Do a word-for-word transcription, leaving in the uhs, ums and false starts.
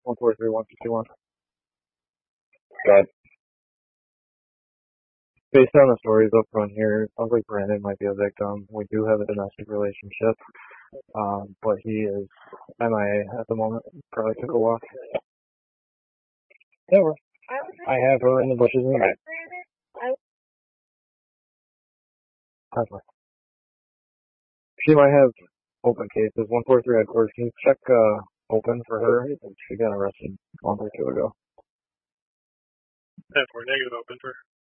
one four three one two one. Got Based on the stories up front here, it sounds like Brandon might be a victim. We do have a domestic relationship, um, but he is M I A at the moment. Probably took a walk. Yeah, we're- I have her in the bushes in the back. Possibly. She might have open cases. one four three headquarters. Can you check uh, open for her? She got arrested a month or two ago. ten four negative open for